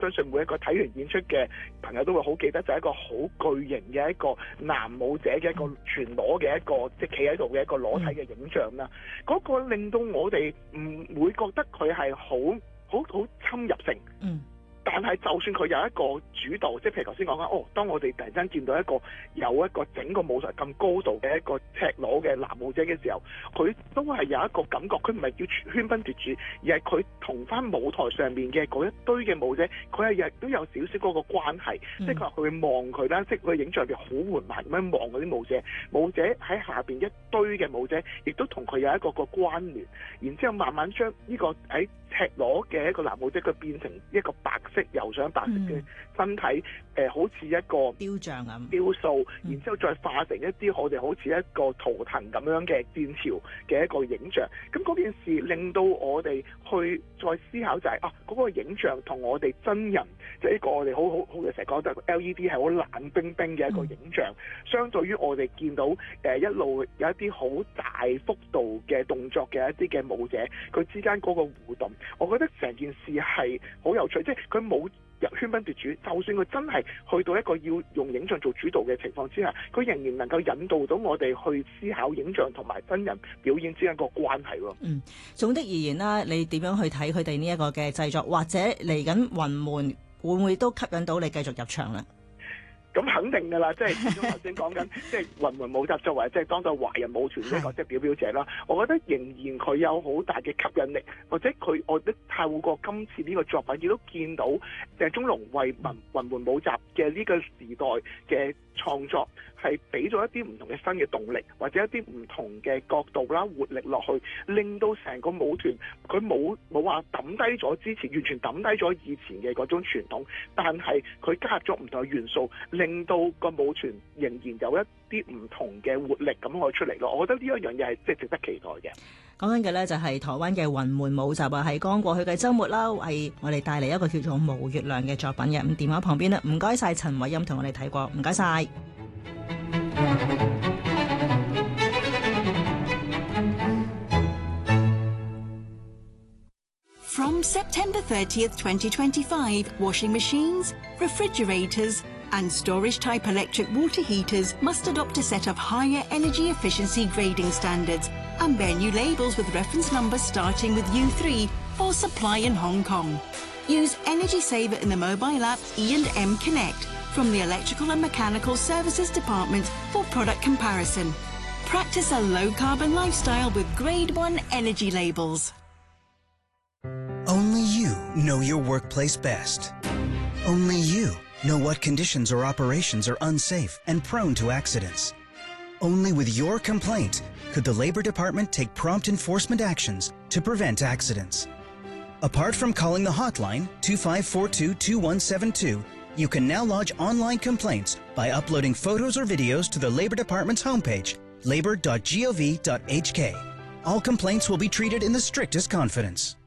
相信每一個睇完演出嘅朋友都會好記得，就係一個好巨型嘅一個男舞者嘅一個全裸嘅一個即係企喺度嘅一個裸體嘅影像啦。嗰個令到我哋唔會覺得佢係好侵入性。但係就算佢有一個主導，即係譬如頭先講緊，當我哋突然間見到有一個整個舞台咁高度嘅一個赤裸嘅男舞者嘅時候，佢都係有一個感覺，佢唔係叫喧賓奪主，而係佢同翻舞台上面嘅嗰一堆嘅舞者，佢係亦都有少少嗰個關係，即係佢話佢會望佢啦，即係佢影像入邊好緩慢咁樣望嗰啲舞者喺下邊一堆嘅舞者，亦都同佢有一個關聯，然之後慢慢將呢個喺赤裸嘅一個男舞者，佢變成一個白色油上白色嘅身體，好似一個雕像咁雕塑，然之後再化成一啲我哋好似一個圖騰咁樣嘅戰潮嘅一個影像。咁嗰件事令到我哋去再思考就係嗰個影像同我哋真人，即係一個我哋好嘅成日講得 LED 係好冷冰冰嘅一個影像，相對於我哋見到一路有一啲好大幅度嘅動作嘅一啲嘅舞者，佢之間嗰個互動，我覺得成件事係好有趣，即係佢冇喧賓奪主，就算佢真係去到一個要用影像做主導嘅情況之下，佢仍然能夠引導到我哋去思考影像同埋真人表演之間個關係喎。 總的而言啦，你點樣去睇佢哋呢一個嘅製作，或者嚟緊雲門會唔會都吸引到你繼續入場咧？ 咁肯定㗎啦，即係始終頭先講緊，即係雲門舞集作為即係當代華人舞團一個即係表者啦，我覺得仍然佢有好大嘅吸引力，或者我覺得透過今次呢個作品，亦都見到鄭中龍為雲門舞集嘅呢個時代嘅創作係俾咗一啲唔同嘅新嘅動力，或者一啲唔同嘅角度啦、活力落去，令到成個舞團佢冇話抌低咗之前，完全抌低咗以前嘅嗰種傳統，但係佢加入咗唔同嘅元素，令到個舞團仍然有一啲唔同嘅活力咁可以出嚟咯。我覺得呢一樣嘢係即係值得期待嘅。 講緊嘅咧就係台灣嘅雲門舞集啊，係剛過去嘅週末啦，為我哋帶嚟一個叫做《無月亮》嘅作品嘅。咁電話旁邊咧，唔該晒陳偉欽同我哋睇過，唔該晒。 From September 30th, 2025, washing machines, refrigerators, and storage-type electric water heaters must adopt a set of higher energy efficiency grading standards and bear new labels with reference numbers starting with U3 for supply in Hong Kong. Use Energy Saver in the mobile app E&M Connect from the Electrical and Mechanical Services Department for product comparison. Practice a low-carbon lifestyle with Grade 1 energy labels. Only you know your workplace best. Only you know what conditions or operations are unsafe and prone to accidents. Only with your complaint could the Labor Department take prompt enforcement actions to prevent accidents. Apart from calling the hotline 2542-2172, you can now lodge online complaints by uploading photos or videos to the Labor Department's homepage, labor.gov.hk. All complaints will be treated in the strictest confidence.